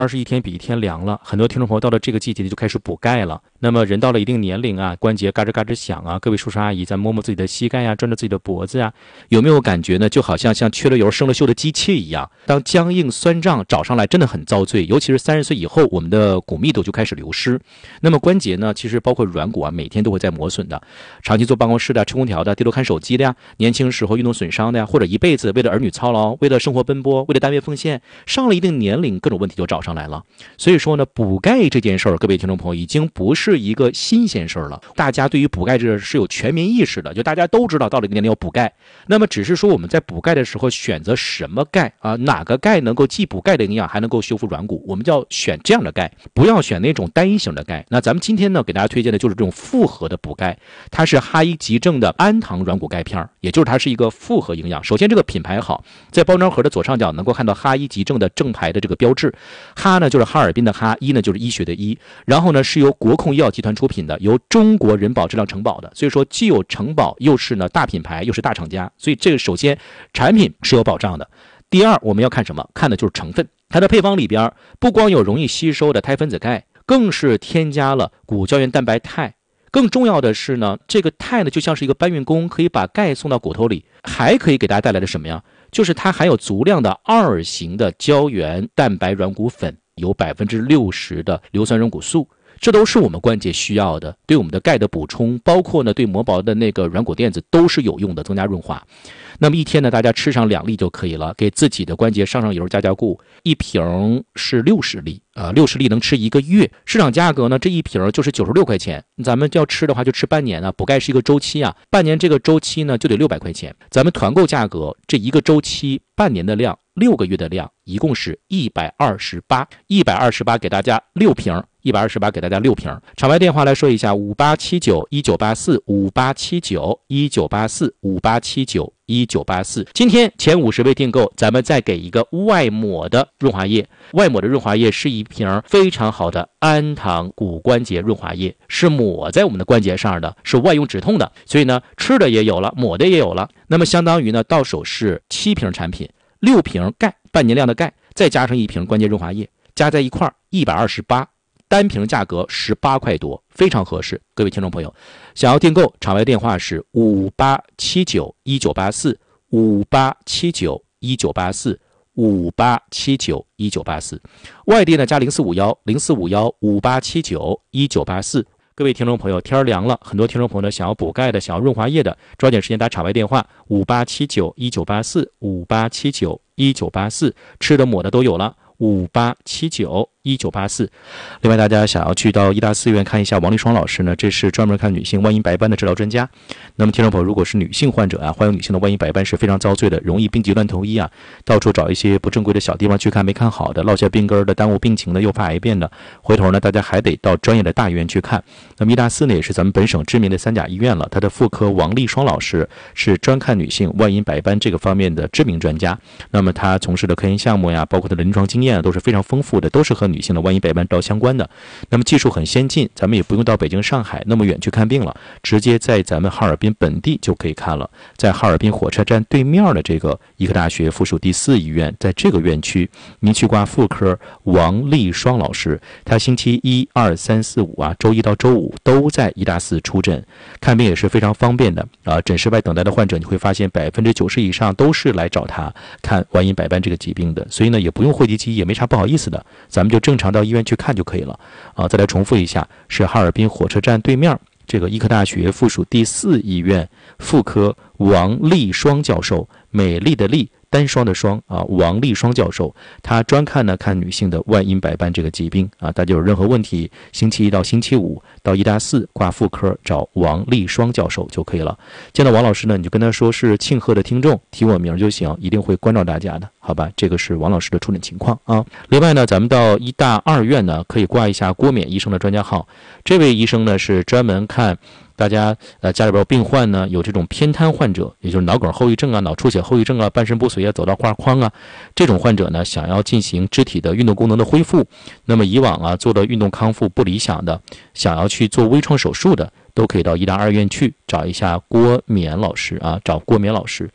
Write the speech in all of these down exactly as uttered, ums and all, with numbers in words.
二十一天比一天凉了，很多听众朋友到了这个季节就开始补钙了。那么人到了一定年龄啊，关节嘎吱嘎吱响啊，各位叔叔阿姨咱摸摸自己的膝盖啊，转转自己的脖子啊，有没有感觉呢？就好像像缺了油生了锈的机器一样，当僵硬酸胀找上来真的很遭罪，尤其是三十岁以后，我们的骨密度就开始流失。那么关节呢，其实包括软骨啊，每天都会在磨损的。长期坐办公室的、吹空调的、低头看手机的呀，年轻时候运动损伤的呀，或者一辈子为了儿女操劳，为了生活奔波，为了单位奉献，上了一定年龄，各种问题就找上来了。所以说呢，补钙这件事儿，各位听众朋友已经不是一个新鲜事儿了。大家对于补钙这是有全民意识的，就大家都知道到了一个年龄要补钙。那么只是说我们在补钙的时候选择什么钙啊，哪个钙能够既补钙的营养，还能够修复软骨，我们就要选这样的钙，不要选那种单一型的钙。那咱们今天呢，给大家推荐的就是这种复合的补钙，它是哈医急正的安糖软骨钙片，也就是它是一个复合营养。首先这个品牌好，在包装盒的左上角能够看到哈医急正的正牌的这个标志，哈呢就是哈尔滨的哈，医呢就是医学的医，然后呢是由国控医药集团出品的，由中国人保质量承保的，所以说既有承保又是呢大品牌又是大厂家，所以这个首先产品是有保障的。第二我们要看什么？看的就是成分，它的配方里边不光有容易吸收的钛分子钙，更是添加了骨胶原蛋白肽。更重要的是呢，这个肽呢就像是一个搬运工，可以把钙送到骨头里，还可以给大家带来的什么呀？就是它含有足量的二型的胶原蛋白软骨粉，有百分之六十的硫酸软骨素，这都是我们关节需要的，对我们的钙的补充，包括呢对磨薄的那个软骨垫子都是有用的，增加润滑。那么一天呢，大家吃上两粒就可以了，给自己的关节上上油加加固。一瓶是六十粒啊，六十粒能吃一个月。市场价格呢，这一瓶就是九十六块钱。咱们要吃的话就吃半年啊，补钙是一个周期啊，半年这个周期呢就得六百块钱。咱们团购价格这一个周期半年的量，六个月的量，一共是一百二十八，一百二十八给大家六瓶。一百二十八给大家六瓶。场外电话来说一下五八七九一九八四 五八七九一九八四 五八七九一九八四。今天前五十位订购，咱们再给一个外抹的润滑液。外抹的润滑液是一瓶非常好的安糖骨关节润滑液，是抹在我们的关节上的，是外用止痛的。所以呢，吃的也有了，抹的也有了。那么相当于呢，到手是七瓶产品，六瓶钙，半年量的钙，再加上一瓶关节润滑液，加在一块儿一百二十八。单瓶价格十八块多，非常合适。各位听众朋友，想要订购，场外电话是五八七九一九八四 五八七九一九八四 五八七九一九八四，外地呢加零四五一零四五一五八七九一九八四。各位听众朋友，天凉了，很多听众朋友呢想要补钙的，想要润滑液的，抓紧时间打场外电话五八七九一九八四 五八七九一九八四，吃的抹的都有了。五八七九一九八四。另外，大家想要去到医大四院看一下王立双老师呢，这是专门看女性万阴白斑的治疗专家。那么，听众朋友，如果是女性患者啊，患有女性的万阴白斑是非常遭罪的，容易病急乱投医啊，到处找一些不正规的小地方去看，没看好的，落下病根的，耽误病情的，诱发癌变的，回头呢，大家还得到专业的大医院去看。那么，医大四呢，也是咱们本省知名的三甲医院了，他的妇科王立双老师是专看女性万阴白斑这个方面的知名专家。那么，他从事的科研项目呀，包括他的临床经验都是非常丰富的，都是和女性的万阴白斑治疗相关的。那么技术很先进，咱们也不用到北京、上海那么远去看病了，直接在咱们哈尔滨本地就可以看了。在哈尔滨火车站对面的这个医科大学附属第四医院，在这个院区，您去挂妇科王立双老师，他星期一、二、三、四、五啊，周一到周五都在医大四出诊，看病也是非常方便的啊。诊室外等待的患者，你会发现百分之九十以上都是来找他看万阴白斑这个疾病的，所以呢，也不用讳疾忌医，也没啥不好意思的，咱们就正常到医院去看就可以了啊。再来重复一下，是哈尔滨火车站对面这个医科大学附属第四医院妇科王立双教授，美丽的丽，单双的双啊，王立双教授，他专看呢看女性的万阴白斑这个疾病啊，大家有任何问题，星期一到星期五到医大四挂妇科找王立双教授就可以了。见到王老师呢，你就跟他说是庆贺的听众，提我名就行，一定会关照大家的，好吧？这个是王老师的出诊情况啊。另外呢，咱们到医大二院呢，可以挂一下郭冕医生的专家号，这位医生呢是专门看大家呃家里边有病患呢，有这种偏瘫患者，也就是脑梗后遗症啊、脑出血后遗症啊、半身不遂啊、走道画框啊，这种患者呢，想要进行肢体的运动功能的恢复，那么以往啊做的运动康复不理想的，想要去做微创手术的，都可以到医大二院去找一下郭冕老师啊，找郭冕老师。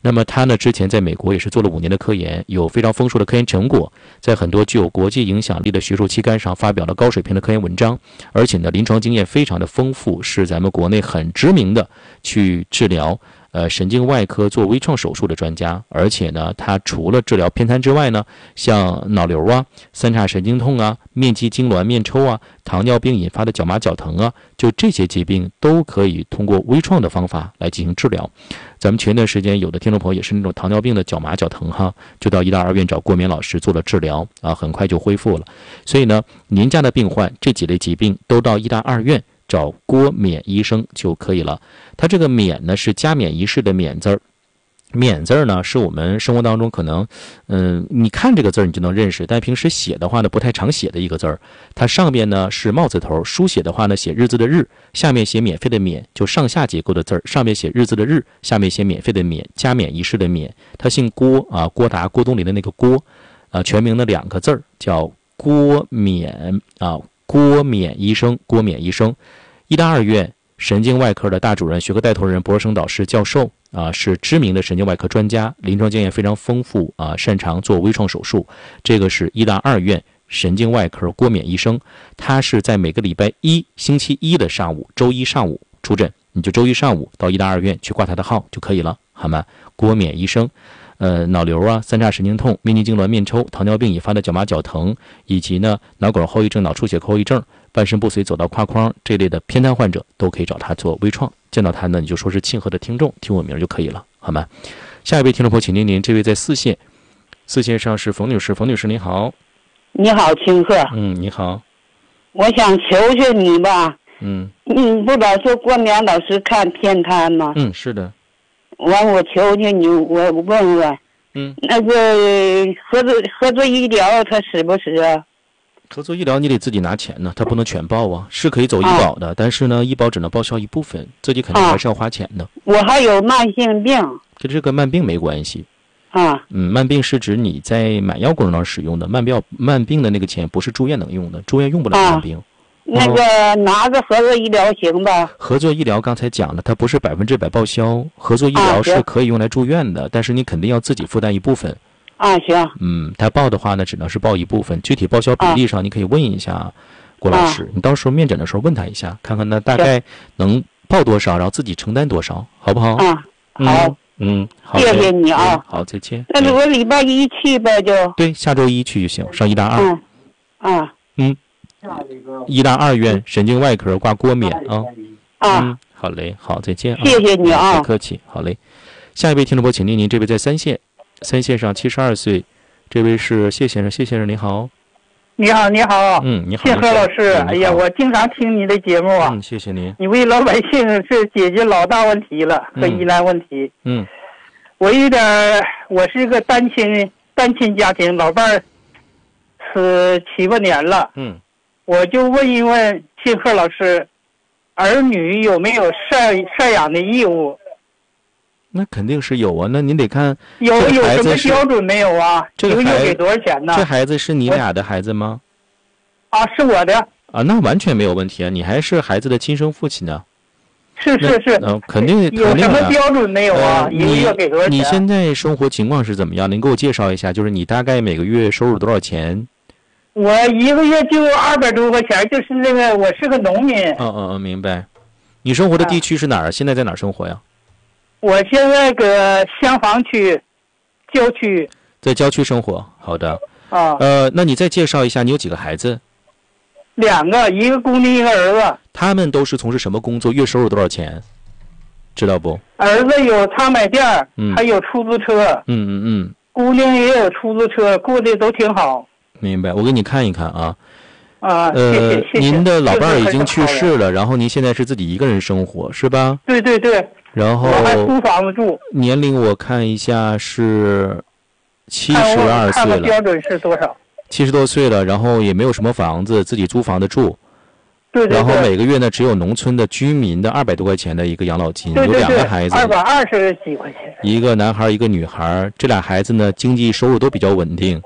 那么他呢之前在美国也是做了五年的科研，有非常丰硕的科研成果，在很多具有国际影响力的学术期刊上发表了高水平的科研文章，而且呢临床经验非常的丰富，是咱们国内很知名的去治疗呃，神经外科做微创手术的专家，而且呢，他除了治疗偏瘫之外呢，像脑瘤啊、三叉神经痛啊、面肌痉挛、面抽啊、糖尿病引发的脚麻脚疼啊，就这些疾病都可以通过微创的方法来进行治疗。咱们前段时间有的听众朋友也是那种糖尿病的脚麻脚疼哈，就到医大二院找郭冕老师做了治疗啊，很快就恢复了。所以呢，您家的病患这几类疾病都到医大二院找郭冕医生就可以了。他这个冕呢是加冕仪式的冕字儿，冕字儿呢是我们生活当中可能嗯你看这个字儿你就能认识，但平时写的话呢不太常写的一个字儿。它上面呢是帽字头，书写的话呢写日字的日，下面写免费的免，就上下结构的字儿，上面写日字的日，下面写免费的免，加冕仪式的冕。他姓郭啊，郭达郭冬临的那个郭啊，全名的两个字儿叫郭冕啊，郭冕医生，郭冕医生。医大二院神经外科的大主任、学科带头人、博士生导师、教授啊，是知名的神经外科专家，临床经验非常丰富啊，擅长做微创手术。这个是医大二院神经外科郭冕医生，他是在每个礼拜一、星期一的上午，周一上午出诊，你就周一上午到医大二院去挂他的号就可以了，好吗？郭冕医生。呃，脑瘤啊、三叉神经痛、面肌痉挛、面抽、糖尿病引发的脚麻脚疼，以及呢脑梗后遗症、脑出血后遗症、半身不遂走到胯框这类的偏瘫患者，都可以找他做微创。见到他呢，你就说是庆贺的听众，听我名就可以了，好吗？下一位听众朋友，请您您，这位在四线，四线上是冯女士，冯女士您好。 你好，庆贺。 嗯，你好。 我想求求你吧。 嗯。 嗯，不老说郭冕老师看偏瘫吗？ 嗯，是的。 完，我求求你，我问问， 嗯， 那个合作合作医疗他使不使啊？ 合作医疗你得自己拿钱呢，他不能全报啊，是可以走医保的，啊、但是呢，医保只能报销一部分，自己肯定还是要花钱的。啊、 我还有慢性病， 跟这个慢病没关系。 啊， 嗯，慢病是指你在买药过程中使用的，慢病慢病的那个钱不是住院能用的，住院用不了慢病。啊那个拿着合作医疗行吧？ 合作医疗刚才讲了，它不是百分之百报销，合作医疗是可以用来住院的，啊、但是你肯定要自己负担一部分。 啊，行。 嗯，他报的话呢，只能是报一部分，具体报销比例上，你可以问一下郭老师，啊、你到时候面诊的时候问他一下，看看他大概能报多少，然后自己承担多少，好不好？ 啊，好。 嗯，好， 谢谢你啊。 好，再见。 那我礼拜一去呗，就。 对，下周一去就行，上医大二。 嗯。啊。 嗯。医大二院神经外科挂郭冕啊。 啊、 嗯，好嘞，好，再见啊。 谢谢你啊， 不客气，好嘞。下一位听众朋友，请您，您这位在三线，三线上七十二岁，这位是谢先生，谢先生您好。 你好，你好。 嗯，你好， 谢贺老师。哎呀，我经常听你的节目啊。 嗯，谢谢您。 你为老百姓是解决老大问题了和疑难问题。 嗯。 我有点，我是一个单亲单亲家庭，老伴儿死七八年了。 嗯。 我就问一问庆贺老师，儿女有没有赡赡养的义务？ 那肯定是有啊，那您得看有有什么标准没有啊？ 这个孩子给多少钱呢？ 这孩子是你俩的孩子吗？ 啊，是我的。 啊，那完全没有问题啊，你还是孩子的亲生父亲呢。 是是是。 嗯、呃，肯定有什么标准没有啊？ 呃、 一个月给多少钱？ 你现在生活情况是怎么样？您给我介绍一下，就是你大概每个月收入多少钱？ 我一个月就二百多块钱，就是那个我是个农民。 嗯嗯嗯，明白。你生活的地区是哪儿？啊、现在在哪儿生活呀？ 我现在搁香坊区，郊区。 在郊区生活，好的。 啊。 呃，那你再介绍一下，你有几个孩子？ 两个，一个姑娘，一个儿子。 他们都是从事什么工作？月收入多少钱？知道不？ 儿子有茶买店， 嗯， 还有出租车。 嗯嗯嗯。 姑娘也有出租车，过得都挺好。 明白，我给你看一看啊。 啊， 呃， 谢谢谢谢。 您的老伴儿已经去世了，然后您现在是自己一个人生活，是吧？ 对对对。 然后我还租房子住。 年龄我看一下是七十二岁了。 看看标准是多少？ 七十多岁了，然后也没有什么房子，自己租房子住。 对对对。 然后每个月呢，只有农村的居民的二百多块钱的一个养老金， 对对对， 有两个孩子， 二百二十几块钱。 一个男孩，一个女孩，这俩孩子呢，经济收入都比较稳定。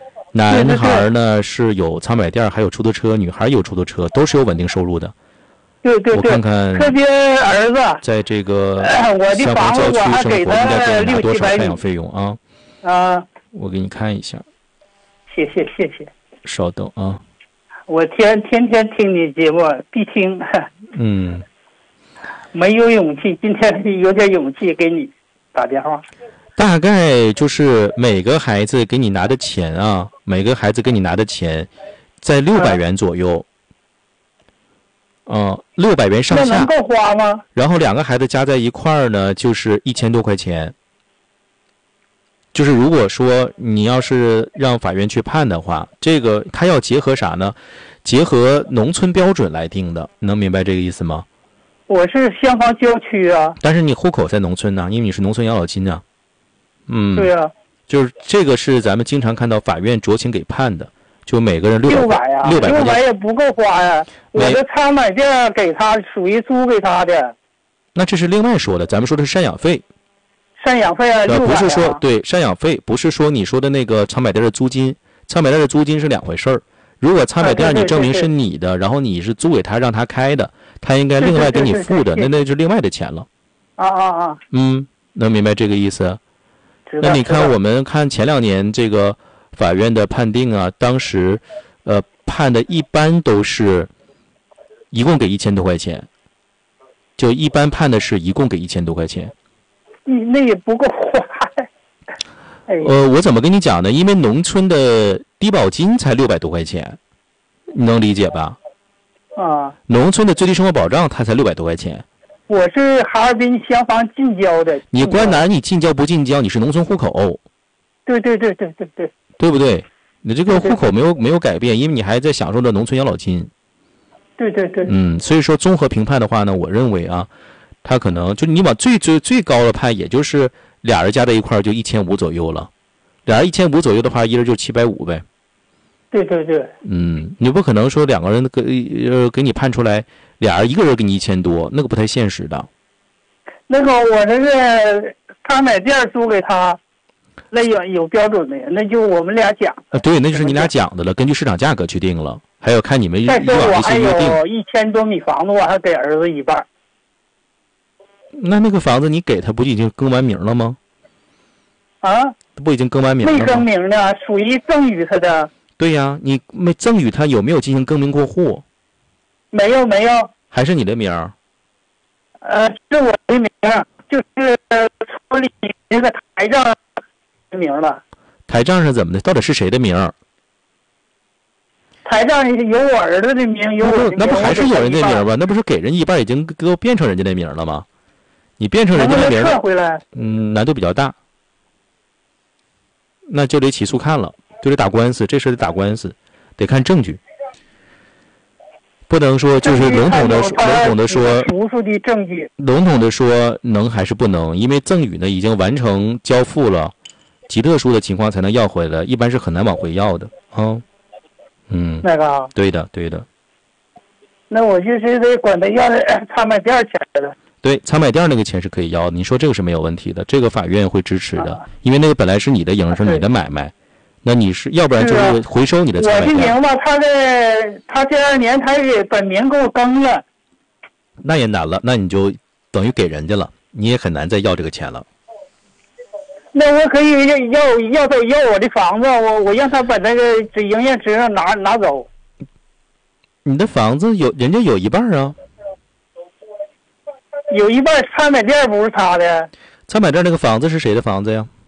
男孩呢是有仓买店，还有出租车；女孩有出租车，都是有稳定收入的。 对对对， 我看看特别儿子， 在这个呃我的相房子逢郊区我还给生活，应该他给你拿六七百米多少赡养费用啊？ 啊， 我给你看一下， 谢谢谢谢， 稍等啊。 我天天天听你节目，必听， 嗯， 没有勇气，今天有点勇气给你打电话。 大概就是每个孩子给你拿的钱啊，每个孩子给你拿的钱，在六百元左右。嗯，六百元上下。 那能够花吗？ 然后两个孩子加在一块儿呢，就是一千多块钱。就是如果说你要是让法院去判的话，这个他要结合啥呢？结合农村标准来定的，能明白这个意思吗？ 我是香坊郊区啊。 但是你户口在农村呢，因为你是农村养老金啊。嗯， 对啊。 就是这个是咱们经常看到法院酌情给判的，就每个人六百呀， 六百六百也不够花呀。我的仓买店给他属于租给他的。 那这是另外说的，咱们说的是赡养费。 赡养费啊， 呃，不是说对赡养费，不是说你说的那个仓买店的租金，仓买店的租金是两回事儿。如果仓买店你证明是你的，然后你是租给他让他开的，他应该另外给你付的，那那就另外的钱了。 啊啊啊！ 嗯，能明白这个意思？那你看，我们看前两年这个法院的判定啊，当时呃判的一般都是一共给一千多块钱，就一般判的是一共给一千多块钱。 嗯，那也不够花。哎、 呃，我怎么跟你讲呢？因为农村的低保金才六百多块钱，你能理解吧？ 啊。 农村的最低生活保障它才六百多块钱。 我是哈尔滨香坊近郊的。 你关南你近郊不近郊？你是农村户口。 对对对对对对。 对不对？你这个户口没有没有改变，因为你还在享受着农村养老金。 对对对。 嗯，所以说综合评判的话呢，我认为啊。他可能就你往最最最高的判，也就是俩人加在一块儿就一千五左右了，俩人一千五左右的话，一人就七百五呗。 对对对。 嗯，你不可能说两个人给呃给你判出来，俩人一个人给你一千多，那个不太现实的。 那个我这个他买店租给他，那有有标准的，那就我们俩讲。 啊，对，那就是你俩讲的了，根据市场价格去定了，还有看你们以往的一些约定。我还有一千多米房子，我还给儿子一半。 那那个房子你给他不就已经更完名了吗？ 啊， 不已经更完名了吗？ 没更名呢，属于赠与他的。 对呀，你没赠与他，有没有进行更名过户？ 没有没有。 还是你的名？ 呃，是我的名，就是村里那个台账的名了。 台账是怎么的？到底是谁的名？ 台账有我儿子的名，有我的名。 那不还是有人的名吧？那不是给人一半，已经都变成人家的名了吗？你变成人家的名， 撤回来， 嗯，难度比较大，那就得起诉看了，就得打官司，这事得打官司，得看证据，不能说就是笼统的笼统的说， 无数的证据， 笼统的说能还是不能，因为赠与呢已经完成交付了，极特殊的情况才能要回来，一般是很难往回要的啊。嗯， 那个， 对的，对的。 那我就是得管他要仓买店钱了。 对，仓买店那个钱是可以要的，你说这个是没有问题的，这个法院会支持的， 啊、 因为那个本来是你的营生，是你的买卖，那你是要不然就是回收你的仓买店。 我的名吧，他在他第二年他给本名给我更了， 那也难了，那你就等于给人家了，你也很难再要这个钱了。 那我可以要要要走要我的房子，我我让他把那个营业执照拿拿走。 你的房子有人家有一半啊。 有一半仓买店不是他的， 仓买店那个房子是谁的房子呀？